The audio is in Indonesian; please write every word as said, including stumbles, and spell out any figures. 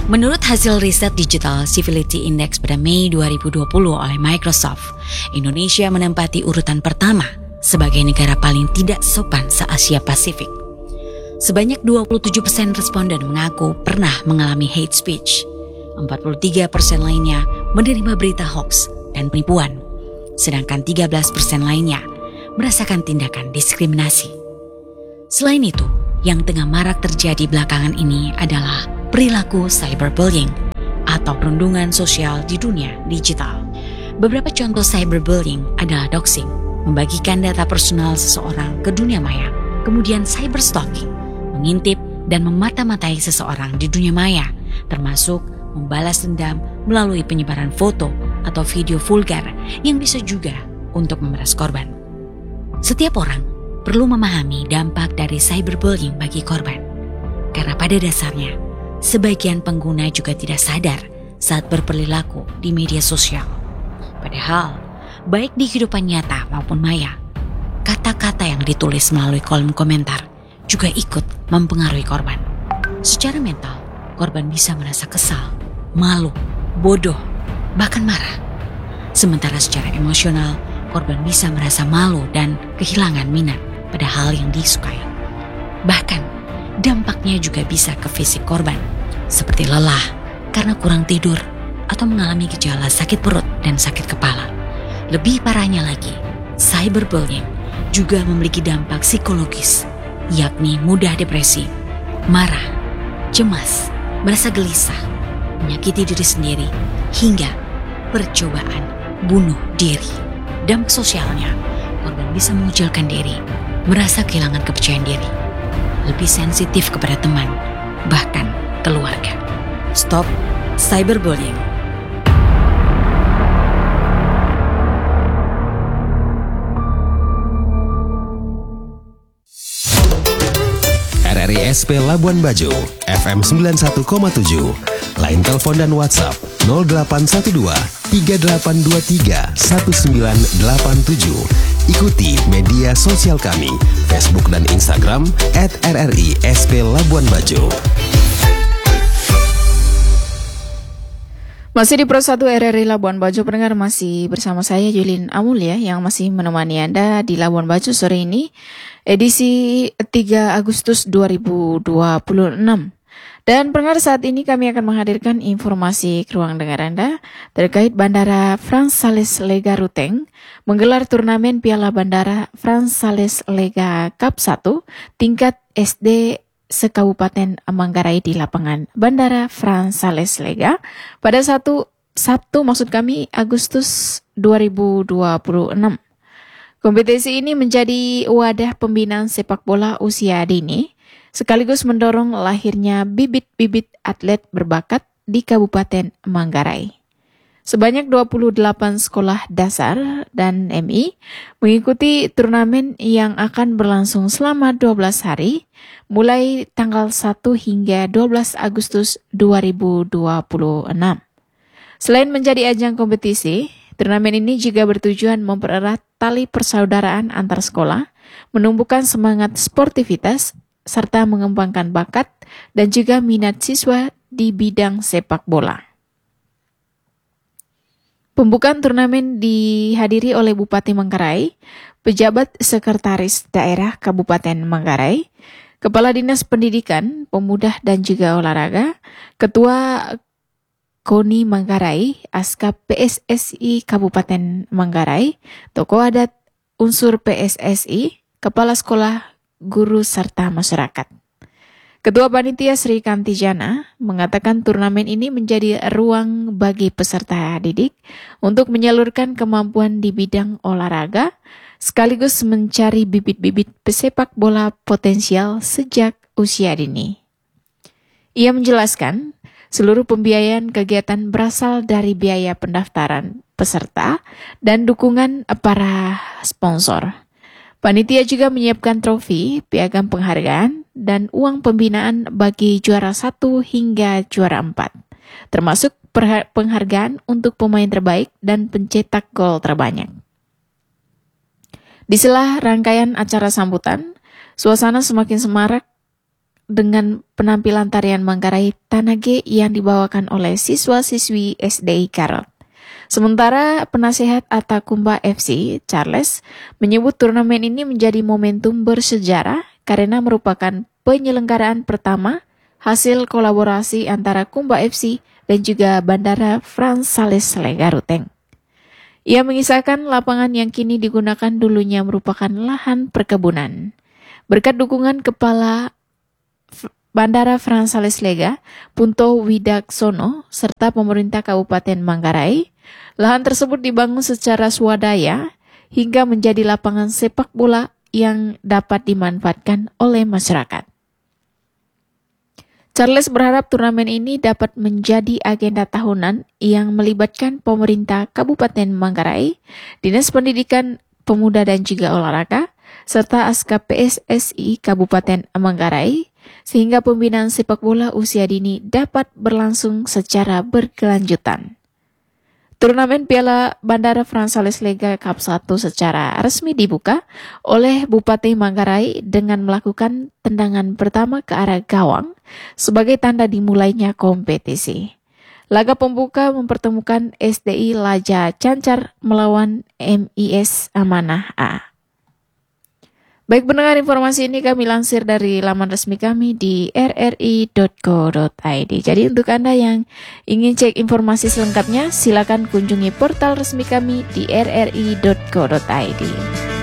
Menurut hasil riset Digital Civility Index pada Mei dua ribu dua puluh oleh Microsoft, Indonesia menempati urutan pertama sebagai negara paling tidak sopan se-Asia Pasifik. Sebanyak dua puluh tujuh persen responden mengaku pernah mengalami hate speech. empat puluh tiga persen lainnya menerima berita hoax dan penipuan. Sedangkan tiga belas persen lainnya merasakan tindakan diskriminasi. Selain itu, yang tengah marak terjadi belakangan ini adalah perilaku cyberbullying atau perundungan sosial di dunia digital. Beberapa contoh cyberbullying adalah doxing, membagikan data personal seseorang ke dunia maya, kemudian cyberstalking, mengintip dan memata-matai seseorang di dunia maya, termasuk membalas dendam melalui penyebaran foto atau video vulgar yang bisa juga untuk memeras korban. Setiap orang perlu memahami dampak dari cyberbullying bagi korban, karena pada dasarnya sebagian pengguna juga tidak sadar saat berperilaku di media sosial. Padahal, baik di kehidupan nyata maupun maya, kata-kata yang ditulis melalui kolom komentar juga ikut mempengaruhi korban. Secara mental, korban bisa merasa kesal, malu, bodoh, bahkan marah. Sementara secara emosional, korban bisa merasa malu dan kehilangan minat pada hal yang disukai. Bahkan, dampaknya juga bisa ke fisik korban, seperti lelah karena kurang tidur atau mengalami gejala sakit perut dan sakit kepala. Lebih parahnya lagi, cyberbullying juga memiliki dampak psikologis, yakni mudah depresi, marah, cemas, merasa gelisah, menyakiti diri sendiri, hingga percobaan bunuh diri. Dampak sosialnya, korban bisa mengucilkan diri, merasa kehilangan kepercayaan diri, lebih sensitif kepada teman, bahkan keluarga. Stop cyberbullying. R R I S P Labuan Bajo, F M sembilan puluh satu koma tujuh. Line telepon dan WhatsApp nol delapan satu dua tiga delapan dua tiga satu sembilan delapan tujuh. Ikuti media sosial kami, Facebook dan Instagram at R R I S P Labuan Bajo. Masih di Pro satu R R I Labuan Bajo, pendengar, masih bersama saya Julin Amulia yang masih menemani Anda di Labuan Bajo sore ini, edisi tiga Agustus dua ribu dua puluh enam. Dan pendengar, saat ini kami akan menghadirkan informasi ke ruang dengar Anda terkait Bandara Frans Sales Lega Ruteng menggelar turnamen Piala Bandara Frans Sales Lega Cup satu tingkat S D se-Kabupaten Manggarai di lapangan Bandara Frans Sales Lega pada satu Sabtu maksud kami Agustus dua ribu dua puluh enam. Kompetisi ini menjadi wadah pembinaan sepak bola usia dini sekaligus mendorong lahirnya bibit-bibit atlet berbakat di Kabupaten Manggarai. Sebanyak dua puluh delapan sekolah dasar dan M I mengikuti turnamen yang akan berlangsung selama dua belas hari, mulai tanggal satu hingga dua belas Agustus dua ribu dua puluh enam. Selain menjadi ajang kompetisi, turnamen ini juga bertujuan mempererat tali persaudaraan antar sekolah, menumbuhkan semangat sportivitas, serta mengembangkan bakat dan juga minat siswa di bidang sepak bola. Pembukaan turnamen dihadiri oleh Bupati Manggarai, pejabat sekretaris daerah Kabupaten Manggarai, Kepala Dinas Pendidikan, Pemuda dan juga Olahraga, Ketua KONI Manggarai, Askap P S S I Kabupaten Manggarai, tokoh adat, unsur P S S I, kepala sekolah, guru serta masyarakat. Ketua Panitia Sri Kantijana mengatakan turnamen ini menjadi ruang bagi peserta didik untuk menyalurkan kemampuan di bidang olahraga sekaligus mencari bibit-bibit pesepak bola potensial sejak usia dini. Ia menjelaskan seluruh pembiayaan kegiatan berasal dari biaya pendaftaran peserta dan dukungan para sponsor. Panitia juga menyiapkan trofi, piagam penghargaan, dan uang pembinaan bagi juara satu hingga juara empat, termasuk penghargaan untuk pemain terbaik dan pencetak gol terbanyak. Di sela rangkaian acara sambutan, suasana semakin semarak dengan penampilan tarian Manggarai Tanage yang dibawakan oleh siswa-siswi S D I Karot. Sementara penasehat Atakumba F C, Charles, menyebut turnamen ini menjadi momentum bersejarah karena merupakan penyelenggaraan pertama hasil kolaborasi antara Kumba F C dan juga Bandara Frans Sales Lega Ruteng. Ia mengisahkan lapangan yang kini digunakan dulunya merupakan lahan perkebunan. Berkat dukungan Kepala Bandara Frans Sales Lega, Punto Widaksono, serta pemerintah Kabupaten Manggarai, lahan tersebut dibangun secara swadaya hingga menjadi lapangan sepak bola yang dapat dimanfaatkan oleh masyarakat. Charles berharap turnamen ini dapat menjadi agenda tahunan yang melibatkan pemerintah Kabupaten Manggarai, Dinas Pendidikan Pemuda dan juga Olahraga, serta Aska P S S I Kabupaten Manggarai, sehingga pembinaan sepak bola usia dini dapat berlangsung secara berkelanjutan. Turnamen Piala Bandara Frans Sales Lega Cup satu secara resmi dibuka oleh Bupati Manggarai dengan melakukan tendangan pertama ke arah gawang sebagai tanda dimulainya kompetisi. Laga pembuka mempertemukan S D I Laja Cancar melawan M I S Amanah A. Baik pendengar, informasi ini kami lansir dari laman resmi kami di r r i dot co dot i d. Jadi untuk Anda yang ingin cek informasi selengkapnya, silakan kunjungi portal resmi kami di r r i dot co dot i d.